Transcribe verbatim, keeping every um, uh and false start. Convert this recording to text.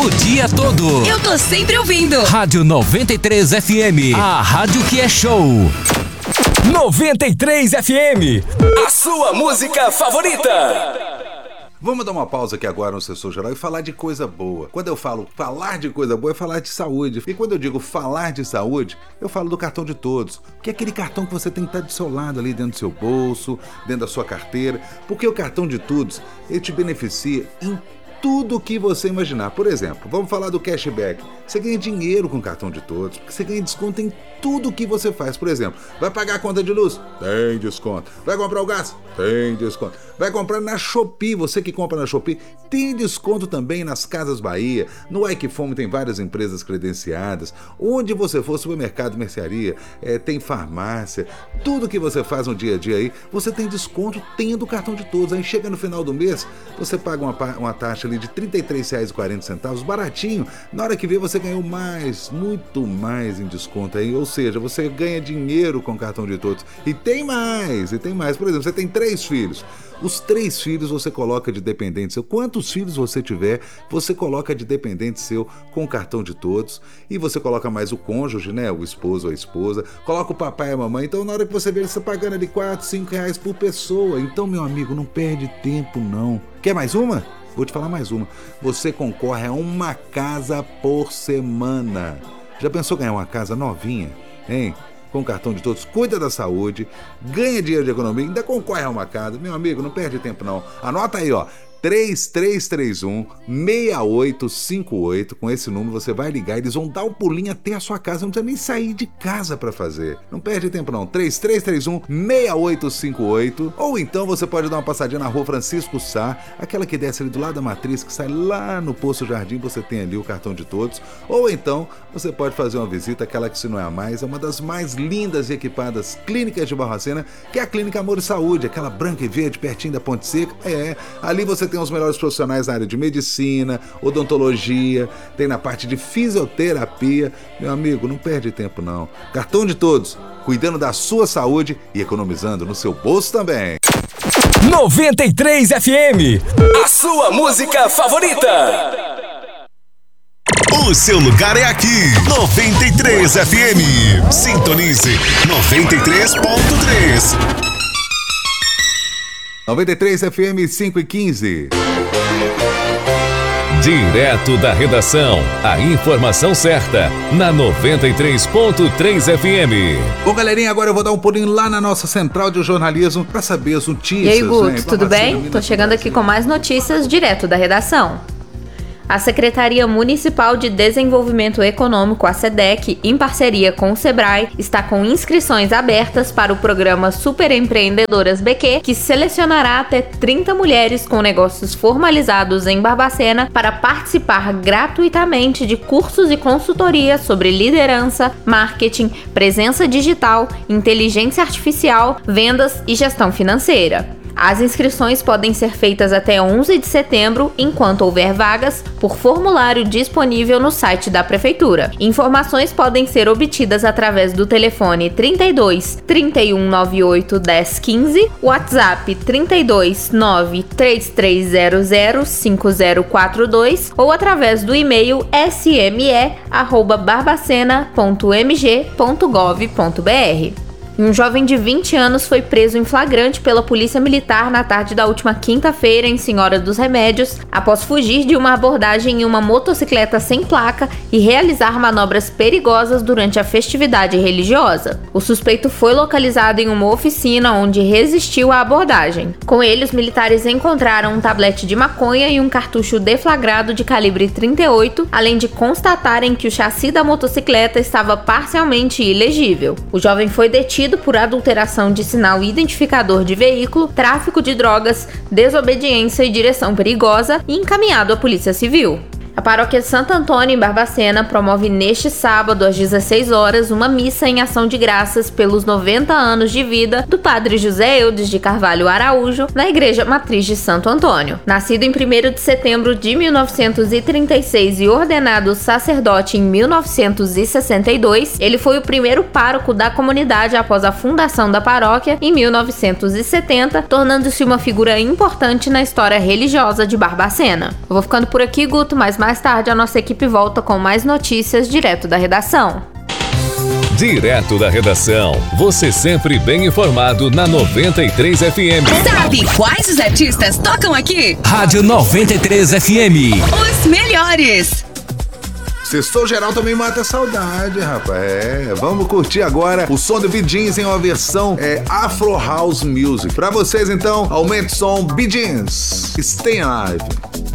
o dia todo. Eu tô sempre ouvindo. Rádio noventa e três F M, a rádio que é show. noventa e três F M, a sua música favorita. Vamos dar uma pausa aqui agora no Sessor Geral e falar de coisa boa. Quando eu falo falar de coisa boa, é falar de saúde. E quando eu digo falar de saúde, eu falo do cartão de todos. Que é aquele cartão que você tem que estar do seu lado ali, dentro do seu bolso, dentro da sua carteira. Porque o cartão de todos, ele te beneficia em tudo que você imaginar. Por exemplo, vamos falar do cashback. Você ganha dinheiro com o cartão de todos, porque você ganha desconto em tudo que você faz. Por exemplo, vai pagar a conta de luz? Tem desconto. Vai comprar o gás? Tem desconto. Vai comprar na Shopee, você que compra na Shopee, tem desconto também nas Casas Bahia, no Equifome tem várias empresas credenciadas, onde você for, supermercado, mercearia, é, tem farmácia, tudo que você faz no dia a dia aí, você tem desconto tendo o cartão de todos. Aí chega no final do mês, você paga uma, uma taxa ali de trinta e três reais e quarenta centavos, baratinho, na hora que vê você ganhou mais, muito mais em desconto aí, ou seja, você ganha dinheiro com o cartão de todos. E tem mais, e tem mais, por exemplo, você tem três filhos, os três filhos você coloca de dependente seu. Quantos filhos você tiver, você coloca de dependente seu com o cartão de todos. E você coloca mais o cônjuge, né? O esposo ou a esposa. Coloca o papai e a mamãe. Então na hora que você vê, você tá pagando ali quatro, cinco reais por pessoa. Então, meu amigo, não perde tempo não. Quer mais uma? Vou te falar mais uma. Você concorre a uma casa por semana. Já pensou ganhar uma casa novinha, hein? Com o cartão de todos, cuida da saúde, ganha dinheiro de economia, ainda concorre a uma casa. Meu amigo, não perde tempo não. Anota aí, ó, três três três um, seis oito cinco oito. Com esse número você vai ligar, eles vão dar um pulinho até a sua casa, não precisa nem sair de casa para fazer. Não perde tempo não, três três três um, seis oito cinco oito. Ou então você pode dar uma passadinha na rua Francisco Sá, aquela que desce ali do lado da Matriz, que sai lá no Poço Jardim, você tem ali o cartão de todos. Ou então você pode fazer uma visita, aquela que se não é a mais, é uma das mais lindas e equipadas clínicas de Barbacena, que é a Clínica Amor e Saúde, aquela branca e verde pertinho da Ponte Seca. É, ali você tem os melhores profissionais na área de medicina, odontologia, tem na parte de fisioterapia. Meu amigo, não perde tempo não. Cartão de todos, cuidando da sua saúde e economizando no seu bolso também. noventa e três F M, a sua música favorita. O seu lugar é aqui, noventa e três F M. Sintonize noventa e três ponto três. noventa e três F M cinco e quinze. Direto da redação, a informação certa, na noventa e três ponto três F M. Bom, galerinha, agora eu vou dar um pulinho lá na nossa central de jornalismo para saber as notícias. E aí, Guto, né? tudo bem? Tô chegando aqui com mais notícias direto da redação. A Secretaria Municipal de Desenvolvimento Econômico, a SEDEC, em parceria com o Sebrae, está com inscrições abertas para o programa Super Empreendedoras B Q, que selecionará até trinta mulheres com negócios formalizados em Barbacena para participar gratuitamente de cursos e consultorias sobre liderança, marketing, presença digital, inteligência artificial, vendas e gestão financeira. As inscrições podem ser feitas até onze de setembro, enquanto houver vagas, por formulário disponível no site da Prefeitura. Informações podem ser obtidas através do telefone trinta e dois, trinta e um noventa e oito, dez quinze, WhatsApp trinta e dois, nove três três zero zero, cinco zero quatro dois ou através do e-mail s m e arroba barbacena ponto m g ponto gov ponto b r. E um jovem de vinte anos foi preso em flagrante pela Polícia Militar na tarde da última quinta-feira em Senhora dos Remédios, após fugir de uma abordagem em uma motocicleta sem placa e realizar manobras perigosas durante a festividade religiosa. O suspeito foi localizado em uma oficina onde resistiu à abordagem. Com ele, os militares encontraram um tablete de maconha e um cartucho deflagrado de calibre trinta e oito, além de constatarem que o chassi da motocicleta estava parcialmente ilegível. O jovem foi detido por adulteração de sinal identificador de veículo, tráfico de drogas, desobediência e direção perigosa e encaminhado à Polícia Civil. A Paróquia Santo Antônio, em Barbacena, promove neste sábado, às dezesseis horas, uma missa em ação de graças pelos noventa anos de vida do padre José Eudes de Carvalho Araújo, na Igreja Matriz de Santo Antônio. Nascido em primeiro de setembro de mil novecentos e trinta e seis e ordenado sacerdote em mil novecentos e sessenta e dois, ele foi o primeiro pároco da comunidade após a fundação da paróquia em mil novecentos e setenta, tornando-se uma figura importante na história religiosa de Barbacena. Eu vou ficando por aqui, Guto, mas mais tarde a nossa equipe volta com mais notícias direto da redação. Direto da redação, você sempre bem informado na noventa e três F M. Sabe quais os artistas tocam aqui? Rádio noventa e três F M. Os melhores. Sextou geral também mata a saudade, rapaz. É, vamos curtir agora o som do Bee Gees em uma versão é, Afro House Music. Pra vocês, então, aumente o som Bee Gees. Stay Alive.